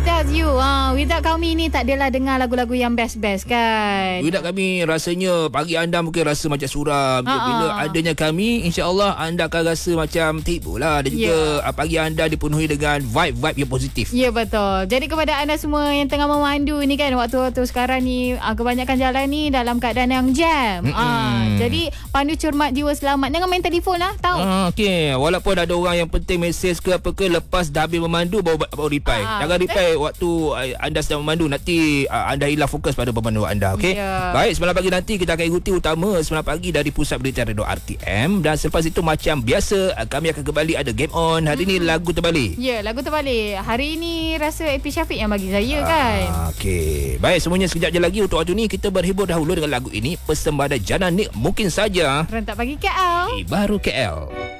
without you, without kami ni tak adalah dengar lagu-lagu yang best-best kan. Without kami rasanya pagi anda mungkin rasa macam suram. Bila adanya kami, insya-Allah anda akan rasa macam tiba lah. Dan juga pagi anda dipenuhi dengan vibe-vibe yang positif. Ya, betul. Jadi kepada anda semua yang tengah memandu ni kan, waktu-waktu sekarang ni kebanyakan jalan ni dalam keadaan yang jam. Jadi pandu cermat jiwa selamat. Jangan main telefon lah, tahu. Okey, walaupun ada orang yang penting mesej ke apa ke, lepas dah habis memandu baru reply. Jangan reply waktu anda sedang memandu, nanti anda hilang fokus pada pemanduan anda. Okey. Baik, semalam pagi nanti kita akan ikuti utama semalam pagi dari Pusat Berita Radio RTM, dan selepas itu macam biasa kami akan kembali ada game on. Hari ni lagu terbalik. Ya, lagu terbalik. Hari ni rasa AP Syafiq yang bagi saya kan. Okey. Baik, semuanya sekejap je lagi. Untuk waktu ni kita berhibur dahulu dengan lagu ini, Persembahyan Jana Nik Mungkin Saja. Rentak pagi KL. Baru KL.